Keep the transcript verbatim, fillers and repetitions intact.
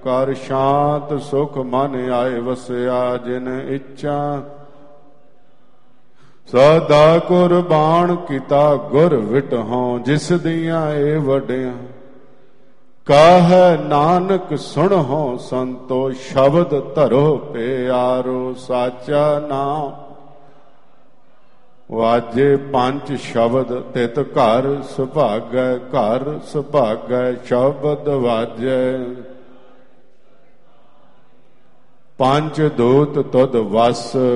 ਕਰ ਸ਼ਾਂਤ ਸੁਖ ਮਨ ਆਏ ਵਸਿਆ ਜਿਨ ਇੱਛਾ ਸਦਾ ਕੁਰਬਾਨ ਕੀਤਾ ਗੁਰ ਵਿਟਹੁ ਜਿਸ ਦੀਆਂ ਏ ਵਡਿਆ ਕਾਹੈ ਨਾਨਕ ਸੁਣਹੁ ਸੰਤੋ ਸ਼ਬਦ ਧਰੋ ਪਿਆਰੋ ਸਾਚਾ ਨਾਮ ਵਾਜੇ ਪੰਜ ਸ਼ਬਦ ਤਿਤ ਘਰ ਸੁਭਾਗੈ ਘਰ ਸੁਭਾਗੈ ਸ਼ਬਦ ਵਾਜੈ ਪੰਜ ਦੂਤ ਤੁਧ ਵਸ